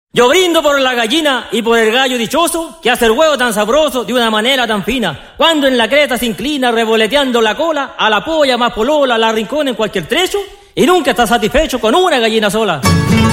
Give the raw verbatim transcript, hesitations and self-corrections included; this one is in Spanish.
Yo brindo por la gallina y por el gallo dichoso que hace el huevo tan sabroso de una manera tan fina. Cuando en la creta se inclina revoleteando la cola, a la polla más polola la rincona en cualquier trecho y nunca está satisfecho con una gallina sola.